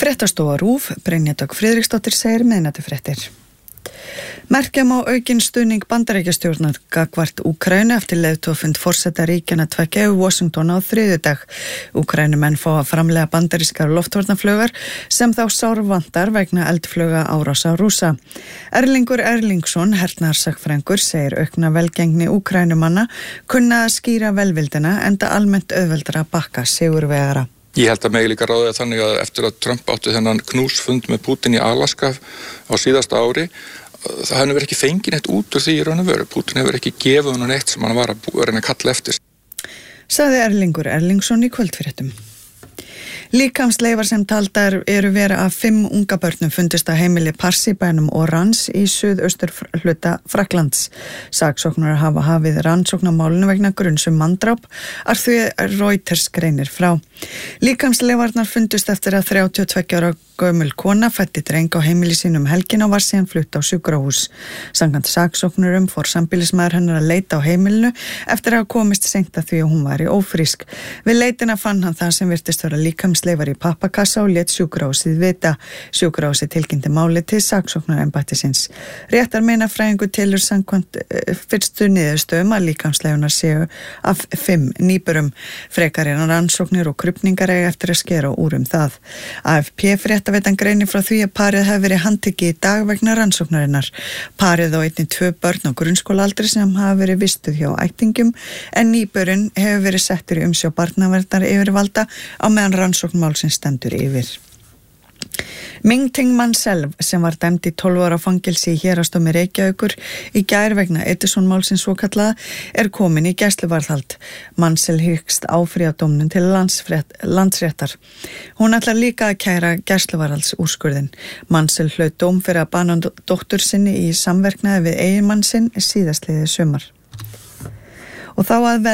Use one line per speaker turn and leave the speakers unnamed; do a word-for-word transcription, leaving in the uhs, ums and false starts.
Fréttastofa RÚV, Brynja Dögg Friðriksdóttir segir miðnættifréttir. Merkja má aukinn stuðning Bandaríkjastjórnar gagnvart Úkraínu eftir leiðtogafund forseta ríkjanna tveggja í Washington á þriðjudag. Úkraínumenn fá að framleiða bandarískar loftvarnarflaugar sem þá sárvantar vegna eldflauga árása Rússa. Erlingur Erlingsson, hernaðarsakfræðingur, segir aukna velgengni Úkraínumanna kunna að skýra velvildina enda almennt auðveldara að bakka sigurvegara.
Ég held að megi líka ráðið þannig að eftir að Trump átti þennan knúsfund með Putin í Alaska á síðasta ári, það hefur ekki fengið neitt út úr því í raun og veru. Putin hefur ekki gefið hann neitt sem hann var að reyna að kalla eftir.
Sagði Erlingur Erlingsson í kvöldfréttum. Líkamsleifar sem taldar eru vera af fimm unga börnum fundist að heimili Parsi bænum Orange í suðaustur hluta Frakklands. Saksóknarar hafa hafið rannsóknarmálinu vegna gruns um manndráp, að því Reuters greinir frá. Líkamsleifarnar fundust eftir að þrjátíu og tveggja ára gömul kona fæddi dreng á heimili sínu um helgina og var síðan flutt á sjúkrahús. Samkvæmt saksóknurum fór sambýlismaður hennar að leita á heimilinu eftir að hafa komist seint að því að hún væri ófrísk. Við leitina fann hann það sem virtist vera líkamsleifar í pappakassa og lét sjúkrahúsið vita. Sjúkrahúsið tilkynnti málið til saksóknarembættisins. Réttarmeinafræðingur telur samkvæmt fyrstu niðurstöðum að líkamsleifarnar séu af fimm nýburum. Frekar er rannsóknir og krufningar eiga eftir að skera úr um það. A F P fréttaveitan greinir frá því að parið hafi verið handtekið í dag vegna rannsóknarinnar. Parið á einnig tvö börn á grunnskólaaldri sem hafa verið vistuð hjá ættingjum en nýburinn hefur verið settur í umsjá barnaverndar yfirvalda á meðan rannsókn málsins stendur yfir. Ming Ting Mansell sem var dæmd í tólf ára fangelsi í héraðsdómi Reykjavíkur í gær vegna Edison málsins svokallaða er komin í gæsluvarðhald. Mansell hyggst áfrýja dómnum til landsréttar. Hún ætlar líka að kæra gæsluvarðhaldsúrskurðinn. Mansell hlaut dóm fyrir að bana dóttur sinni í samverknaði við eiginmann sinn síðastliðið sumar. Og þá að